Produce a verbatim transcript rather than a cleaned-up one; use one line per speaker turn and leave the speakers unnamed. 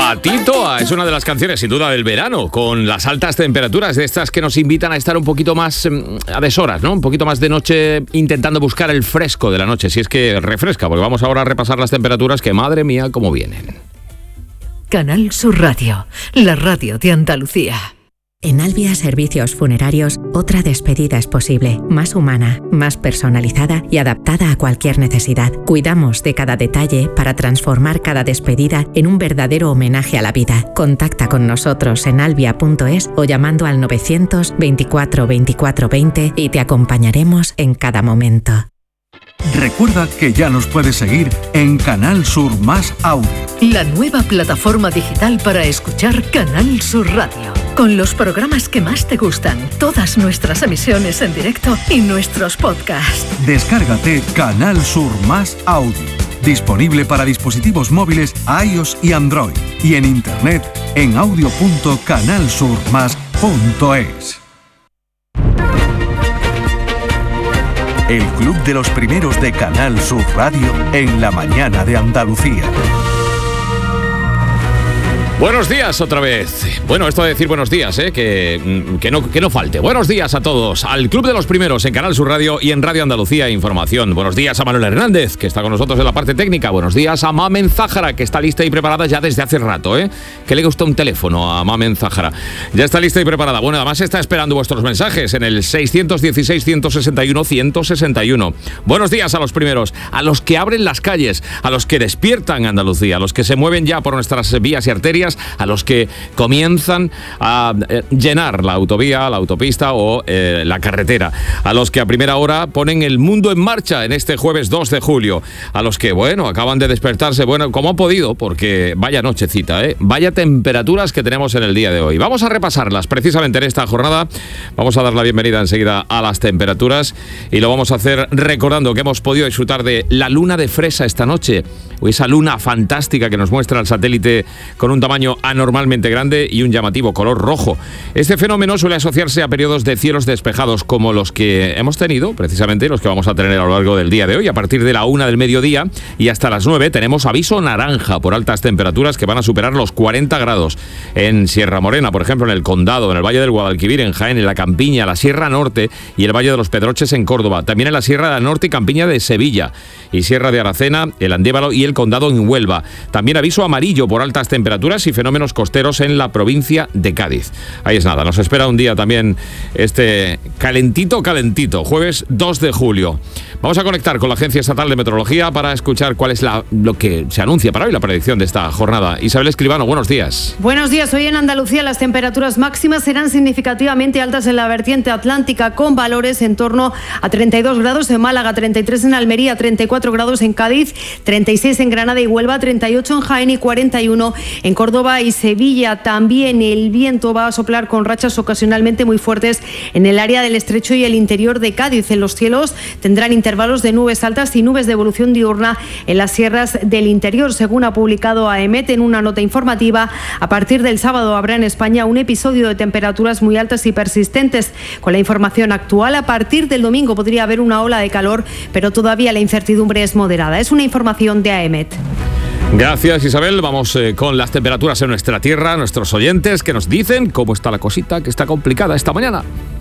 Patito es una de las canciones sin duda del verano, con las altas temperaturas de estas que nos invitan a estar un poquito más a deshoras, ¿no? Un poquito más de noche intentando buscar el fresco de la noche, si es que refresca, porque vamos ahora a repasar las temperaturas que, madre mía, cómo vienen.
Canal Sur Radio, la radio de Andalucía.
En Albia Servicios Funerarios, otra despedida es posible, más humana, más personalizada y adaptada a cualquier necesidad. Cuidamos de cada detalle para transformar cada despedida en un verdadero homenaje a la vida. Contacta con nosotros en albia punto es o llamando al novecientos veinticuatro veinticuatro veinte y te acompañaremos en cada momento.
Recuerda que ya nos puedes seguir en Canal Sur Más Audio,
la nueva plataforma digital para escuchar Canal Sur Radio, con los programas que más te gustan, todas nuestras emisiones en directo y nuestros podcasts.
Descárgate Canal Sur Más Audio, disponible para dispositivos móviles iOS y Android, y en internet en audio punto canal sur más punto es. El Club de los Primeros de Canal Sur Radio en la mañana de Andalucía.
Buenos días otra vez. Bueno, esto de decir buenos días, ¿eh? que, que, no, que no falte. Buenos días a todos. Al Club de los Primeros en Canal Sur Radio y en Radio Andalucía Información. Buenos días a Manuel Hernández, que está con nosotros en la parte técnica. Buenos días a Mamen Zájara, que está lista y preparada ya desde hace rato, ¿eh? Que le gusta un teléfono a Mamen Zájara. Ya está lista y preparada. Bueno, además está esperando vuestros mensajes en el seiscientos dieciséis, ciento sesenta y uno, ciento sesenta y uno. Buenos días a los primeros, a los que abren las calles, a los que despiertan Andalucía, a los que se mueven ya por nuestras vías y arterias, a los que comienzan a eh, llenar la autovía, la autopista o eh, la carretera, a los que a primera hora ponen el mundo en marcha en este jueves dos de julio, a los que, bueno, acaban de despertarse, bueno, como han podido, porque vaya nochecita, ¿eh? Vaya temperaturas que tenemos en el día de hoy. Vamos a repasarlas precisamente en esta jornada. Vamos a dar la bienvenida enseguida a las temperaturas y lo vamos a hacer recordando que hemos podido disfrutar de la luna de fresa esta noche, o esa luna fantástica que nos muestra el satélite con un tamaño anormalmente grande y un llamativo color rojo. Este fenómeno suele asociarse a periodos de cielos despejados como los que hemos tenido, precisamente los que vamos a tener a lo largo del día de hoy. A partir de la una del mediodía y hasta las nueve tenemos aviso naranja por altas temperaturas que van a superar los cuarenta grados. En Sierra Morena, por ejemplo, en el Condado, en el Valle del Guadalquivir, en Jaén, en la Campiña, la Sierra Norte y el Valle de los Pedroches en Córdoba. También en la Sierra de Norte y Campiña de Sevilla y Sierra de Aracena, el Andévalo y el Condado en Huelva. También aviso amarillo por altas temperaturas y fenómenos costeros en la provincia de Cádiz. Ahí es nada, nos espera un día también este calentito, calentito, jueves dos de julio. Vamos a conectar con la Agencia Estatal de Meteorología para escuchar cuál es la, lo que se anuncia para hoy, la predicción de esta jornada. Isabel Escribano, buenos días.
Buenos días. Hoy en Andalucía las temperaturas máximas serán significativamente altas en la vertiente atlántica, con valores en torno a treinta y dos grados en Málaga, treinta y tres en Almería, treinta y cuatro grados en Cádiz, treinta y seis en Granada y Huelva, treinta y ocho en Jaén y cuarenta y uno en Córdoba y Sevilla. También el viento va a soplar con rachas ocasionalmente muy fuertes en el área del Estrecho y el interior de Cádiz. En los cielos tendrán intervalos de nubes altas y nubes de evolución diurna en las sierras del interior. Según ha publicado AEMET en una nota informativa, a partir del sábado habrá en España un episodio de temperaturas muy altas y persistentes. Con la información actual, a partir del domingo podría haber una ola de calor, pero todavía la incertidumbre es moderada. Es una información de AEMET.
Gracias, Isabel. Vamos eh, con las temperaturas en nuestra tierra, nuestros oyentes que nos dicen cómo está la cosita, que está complicada esta mañana.